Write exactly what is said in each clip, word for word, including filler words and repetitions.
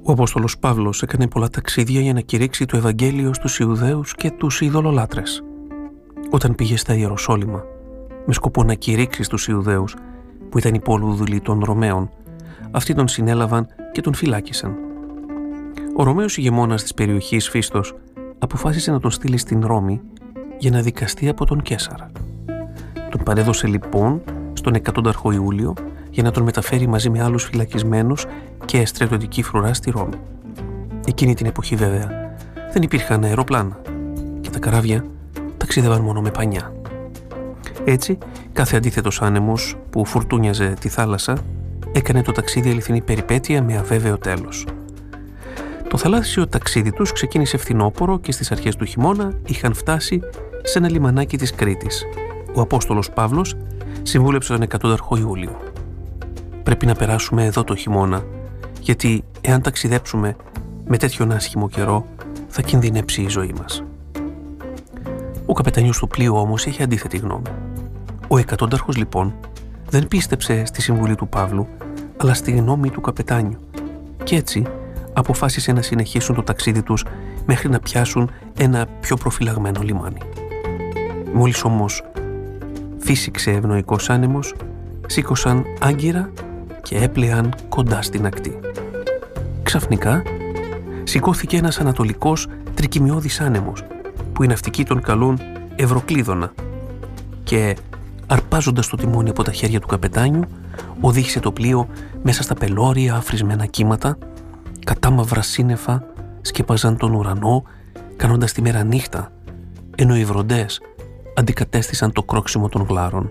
Ο Απόστολος Παύλος έκανε πολλά ταξίδια για να κηρύξει το Ευαγγέλιο στους Ιουδαίους και τους ειδωλολάτρες. Όταν πήγε στα Ιεροσόλυμα, με σκοπό να κηρύξει στους Ιουδαίους, που ήταν υπόλουδουλοι των Ρωμαίων, αυτοί τον συνέλαβαν και τον φυλάκισαν. Ο Ρωμαίος ηγεμόνας της περιοχής Φίστος αποφάσισε να τον στείλει στην Ρώμη για να δικαστεί από τον Καίσαρα. Τον παρέδωσε λοιπόν στον εκατόνταρχο Ιούλιο για να τον μεταφέρει μαζί με άλλους φυλακισμένους και στρατιωτική φρουρά στη Ρώμη. Εκείνη την εποχή βέβαια δεν υπήρχαν αεροπλάνα και τα καράβια ταξίδευαν μόνο με πανιά. Έτσι, κάθε αντίθετος άνεμος που φουρτούνιαζε τη θάλασσα έκανε το ταξίδι αληθινή περιπέτεια με αβέβαιο τέλος. Το θαλάσσιο ταξίδι τους ξεκίνησε φθινόπωρο και στις αρχές του χειμώνα είχαν φτάσει σε ένα λιμανάκι της Κρήτης. Ο Απόστολος Παύλος συμβούλεψε τον εκατόνταρχο Ιούλιο. «Πρέπει να περάσουμε εδώ το χειμώνα, γιατί εάν ταξιδέψουμε με τέτοιον άσχημο καιρό θα κινδυνεύσει η ζωή μας». Ο καπετανιός του πλοίου όμως είχε αντίθετη γνώμη. Ο εκατόνταρχος λοιπόν δεν πίστεψε στη συμβουλή του Παύλου, αλλά στη γνώμη του καπετάνιου, και έτσι αποφάσισε να συνεχίσουν το ταξίδι τους μέχρι να πιάσουν ένα πιο προφυλαγμένο λιμάνι. Μόλις όμως φύσηξε ευνοϊκός άνεμος, σήκωσαν άγκυρα και έπλεαν κοντά στην ακτή. Ξαφνικά σηκώθηκε ένας ανατολικός τρικυμιώδης άνεμος, που οι ναυτικοί τον καλούν Ευρωκλείδωνα, και αρπάζοντας το τιμόνι από τα χέρια του καπετάνιου οδήγησε το πλοίο μέσα στα πελώρια αφρισμένα κύματα. Κατάμαυρα σύννεφα σκέπαζαν τον ουρανό κάνοντας τη μέρα νύχτα, ενώ οι βροντές αντικατέστησαν το κρόξιμο των γλάρων.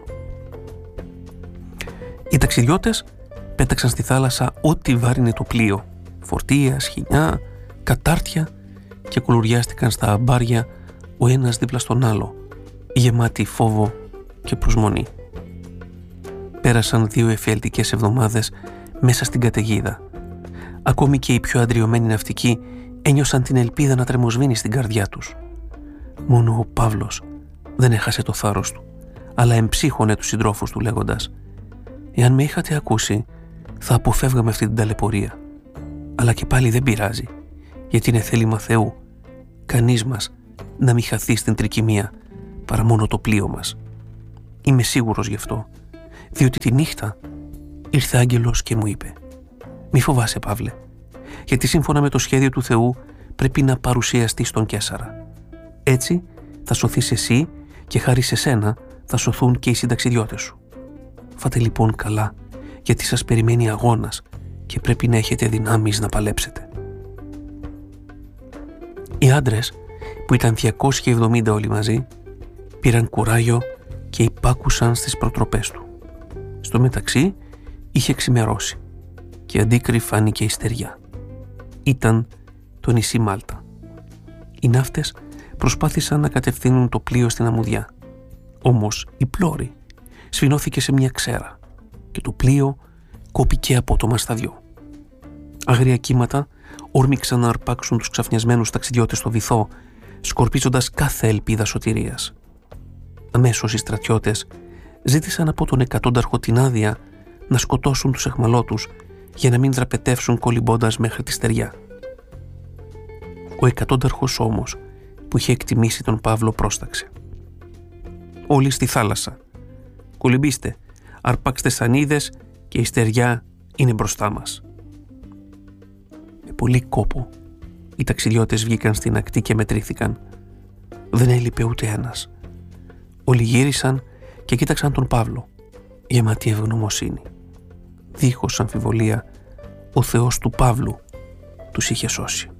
Οι ταξιδιώτες πέταξαν στη θάλασσα ό,τι βάρινε το πλοίο, φορτία, σχοινιά, κατάρτια, και κουλουριάστηκαν στα αμπάρια ο ένας δίπλα στον άλλο, γεμάτοι φόβο και προσμονή. Πέρασαν δύο εφιαλτικές εβδομάδες μέσα στην καταιγίδα. Ακόμη και οι πιο αντριωμένοι ναυτικοί ένιωσαν την ελπίδα να τρεμοσβήνει στην καρδιά τους. Μόνο ο Παύλος δεν έχασε το θάρρος του, αλλά εμψύχωνε τους συντρόφους του λέγοντας: «Εάν με είχατε ακούσει, θα αποφεύγαμε αυτή την ταλαιπωρία. Αλλά και πάλι δεν πειράζει, γιατί είναι θέλημα Θεού. Κανείς μας να μην χαθεί στην τρικυμία, παρά μόνο το πλοίο μας. Είμαι σίγουρος γι' αυτό, διότι τη νύχτα ήρθε άγγελος και μου είπε: «Μη φοβάσαι, Παύλε, γιατί σύμφωνα με το σχέδιο του Θεού πρέπει να παρουσιαστείς στον Καίσαρα. Έτσι θα σωθείς εσύ και χάρη σε σένα θα σωθούν και οι συνταξιδιώτες σου. Φάτε λοιπόν καλά, γιατί σας περιμένει αγώνας και πρέπει να έχετε δυνάμεις να παλέψετε». Οι άντρες, που ήταν διακόσιοι εβδομήντα όλοι μαζί, πήραν κουράγιο και υπάκουσαν στις προτροπές του. Στο μεταξύ είχε ξημερώσει και αντίκρι φάνηκε η στεριά. Ήταν το νησί Μάλτα. Οι ναύτες προσπάθησαν να κατευθύνουν το πλοίο στην αμμουδιά. Όμως η πλώρη σφινώθηκε σε μια ξέρα και το πλοίο κόπηκε απότομα στα δυο. Αγρία κύματα όρμηξαν να αρπάξουν τους ξαφνιασμένους ταξιδιώτες στο βυθό, σκορπίζοντας κάθε ελπίδα σωτηρίας. Αμέσως οι στρατιώτες ζήτησαν από τον εκατόνταρχο την άδεια να σκοτώσουν τους αιχμαλώτους για να μην δραπετεύσουν κολυμπώντας μέχρι τη στεριά. Ο εκατόνταρχος όμως, που είχε εκτιμήσει τον Παύλο, πρόσταξε: «Όλοι στη θάλασσα. Κολυμπήστε, αρπάξτε σανίδες και η στεριά είναι μπροστά μας». Με πολύ κόπο οι ταξιδιώτες βγήκαν στην ακτή και μετρήθηκαν. Δεν έλειπε ούτε ένας. Όλοι γύρισαν και κοίταξαν τον Παύλο, γεμάτοι ευγνωμοσύνη. Δίχως αμφιβολία, ο Θεός του Παύλου τους είχε σώσει.